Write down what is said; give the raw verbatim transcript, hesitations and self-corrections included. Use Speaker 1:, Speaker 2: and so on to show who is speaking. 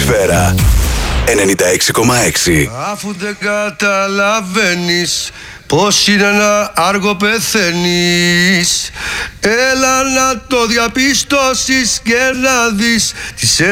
Speaker 1: Ατμόσφαιρα ενενήντα έξι κόμμα έξι.
Speaker 2: Αφού δεν καταλαβαίνεις πως είναι να άργο πεθαίνεις, έλα να το διαπιστώσεις και να δεις τις